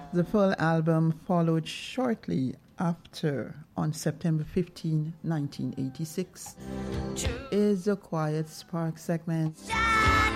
The full album followed shortly after on September 15, 1986, is the Quiet Spark segment.